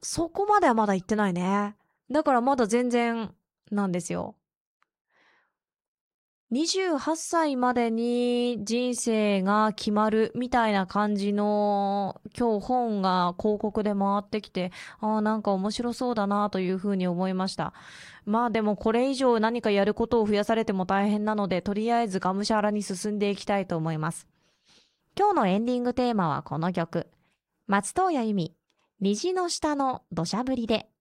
そこまではまだ行ってないね。だからまだ全然なんですよ。28歳までに人生が決まるみたいな感じの今日本が広告で回ってきて、なんか面白そうだなというふうに思いました。まあでもこれ以上何かやることを増やされても大変なので、とりあえずがむしゃらに進んでいきたいと思います。今日のエンディングテーマはこの曲。松任谷由実、虹の下の土砂降りで。